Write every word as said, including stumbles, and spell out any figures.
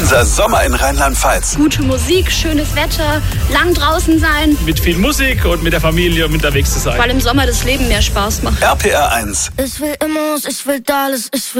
Unser Sommer in Rheinland-Pfalz. Gute Musik, schönes Wetter, lang draußen sein. Mit viel Musik und mit der Familie unterwegs zu sein. Weil im Sommer das Leben mehr Spaß macht. R P R eins. Ich will Immos, ich will alles, ich will